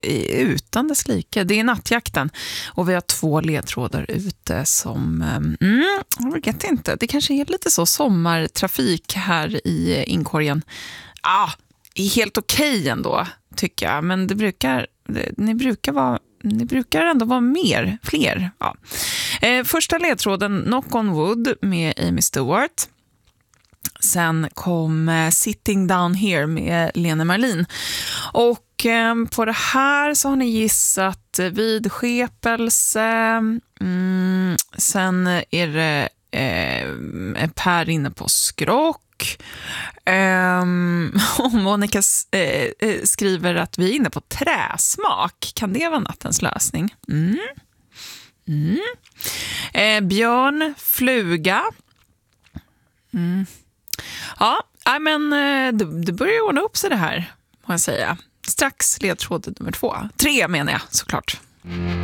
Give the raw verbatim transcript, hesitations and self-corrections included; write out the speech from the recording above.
utan dess like. Det är nattjakten och vi har två ledtrådar ute som, mm, jag vet inte, det kanske är lite så sommartrafik här i inkorgen. Ah, är helt okej ändå, tycker jag, men det brukar, det, ni brukar vara Ni brukar ändå vara mer, fler. Ja. Eh, första ledtråden, Knock on Wood med Amy Stewart. Sen kom eh, Sitting Down Here med Lena Marlin. Och eh, på det här så har ni gissat vidskepelse. Mm, sen är det eh, Per inne på skrock. Um, och Monica eh, skriver att vi är inne på träsmak. Kan det vara nattens lösning? Mm. Mm. Eh, Björn, fluga. Mm. Ja, men det, det börjar ordna upp sig det här, må jag säga. Strax ledtråd nummer två. Tre menar jag, såklart.